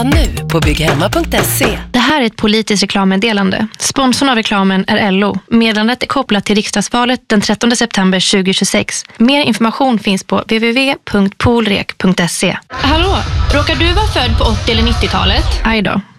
Nu på bygghemma.se. Det här är ett politiskt reklammeddelande. Sponsorn av reklamen är LO. Meddelandet är kopplat till riksdagsvalet den 13 september 2026. Mer information finns på www.polrek.se. Hallå, råkar du vara född på 80- eller 90-talet? Aj då.